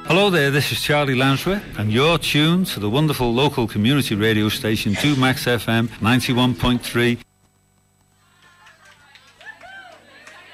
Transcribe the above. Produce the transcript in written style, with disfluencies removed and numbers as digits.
Hello there, this is Charlie Lansworth, and you're tuned to the wonderful local community radio station 2 Max FM 91.3.